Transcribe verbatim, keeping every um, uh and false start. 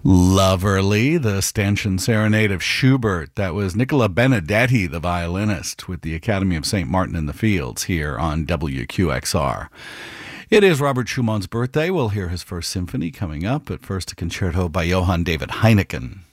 Loverly, the stanchion serenade of Schubert. That was Nicola Benedetti, the violinist, with the Academy of Saint Martin in the Fields here on W Q X R. It is Robert Schumann's birthday. We'll hear his first symphony coming up, but first a concerto by Johann David Heineken.